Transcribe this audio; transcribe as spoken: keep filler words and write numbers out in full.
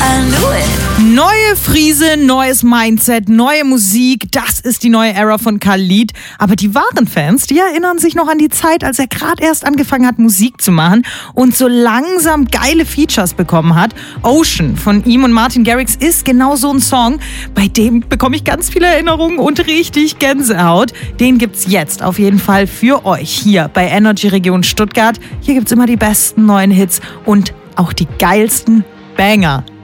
I knew it. Neue Friese, neues Mindset, neue Musik, das ist die neue Ära von Khalid. Aber die wahren Fans, die erinnern sich noch an die Zeit, als er gerade erst angefangen hat, Musik zu machen und so langsam geile Features bekommen hat. Ocean von ihm und Martin Garrix ist genau so ein Song, bei dem bekomme ich ganz viele Erinnerungen und richtig Gänsehaut. Den gibt's jetzt auf jeden Fall für euch hier bei Energy Region Stuttgart. Hier gibt's immer die besten neuen Hits und auch die geilsten Banger.